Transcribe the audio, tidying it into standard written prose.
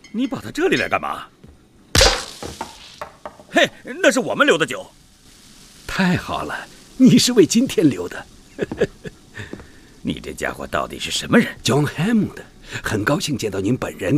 你把它这里来干嘛？嘿，那是我们留的酒。 太好了，你是为今天留的。 你这家伙到底是什么人？ John Hammond，很高兴见到您本人。